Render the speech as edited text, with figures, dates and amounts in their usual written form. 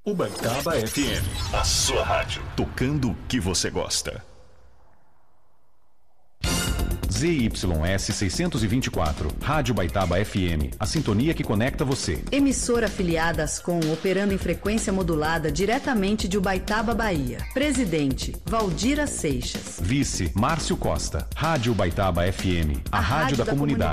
Ubaitaba FM, a sua rádio, tocando o que você gosta. ZYS 624, Rádio Ubaitaba FM, a sintonia que conecta você. Emissora afiliada Ascom, operando em frequência modulada diretamente de Ubaitaba, Bahia. Presidente, Valdira Seixas. Vice, Márcio Costa. Rádio Ubaitaba FM, a rádio da comunidade.